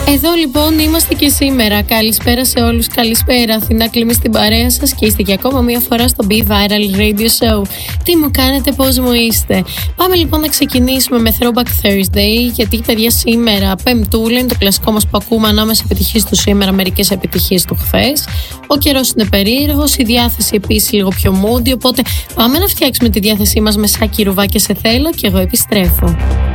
Εδώ λοιπόν είμαστε και σήμερα. Καλησπέρα σε όλους, καλησπέρα. Αθηνά Κλίμη στην παρέα σας και είστε για ακόμα μία φορά στο Be Viral Radio Show. Τι μου κάνετε, πώς μου είστε? Πάμε λοιπόν να ξεκινήσουμε με Throwback Thursday, γιατί παιδιά σήμερα Πεμπτούλα είναι το κλασικό μας που ακούμε, ανάμεσα επιτυχίες του σήμερα, μερικές επιτυχίες του χθες. Ο καιρός είναι περίεργος, η διάθεση επίσης λίγο πιο moody, οπότε πάμε να φτιάξουμε τη διάθεσή μας με σάκι, ρουβά και σε θέλω και εγώ επιστρέφω.